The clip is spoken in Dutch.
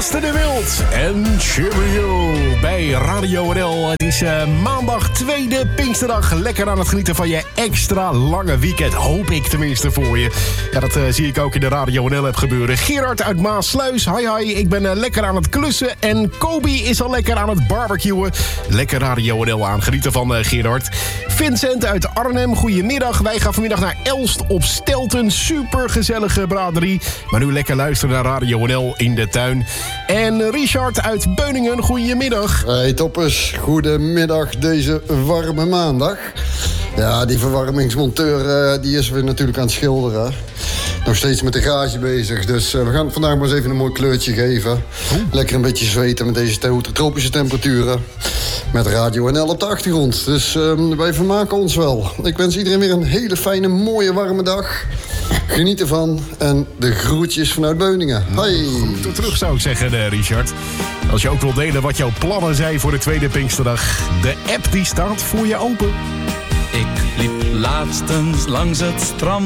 Master de Wild en Cheerio bij Radio NL. Het is maandag, tweede Pinksterdag. Lekker aan het genieten van je extra lange weekend. Hoop ik tenminste voor je. Ja, dat zie ik ook in de Radio NL-app gebeuren. Gerard uit Maassluis, hi. Ik ben lekker aan het klussen. En Kobi is al lekker aan het barbecuen. Lekker Radio NL aan. Genieten van Gerard. Vincent uit Arnhem, goedemiddag. Wij gaan vanmiddag naar Elst op Stelten. Supergezellige braderie. Maar nu lekker luisteren naar Radio NL in de tuin. En Richard uit Beuningen, goedemiddag. Hey toppers, goedemiddag deze warme maandag. Ja, die verwarmingsmonteur die is weer natuurlijk aan het schilderen. Nog steeds met de garage bezig. Dus we gaan vandaag maar eens even een mooi kleurtje geven. Lekker een beetje zweten met deze tropische temperaturen. Met Radio NL op de achtergrond. Dus wij vermaken ons wel. Ik wens iedereen weer een hele fijne, mooie, warme dag. Geniet ervan. En de groetjes vanuit Beuningen. Hoi. Goed terug zou ik zeggen, Richard. Als je ook wilt delen wat jouw plannen zijn voor de tweede Pinksterdag. De app die staat voor je open. Ik liep laatstens langs het strand.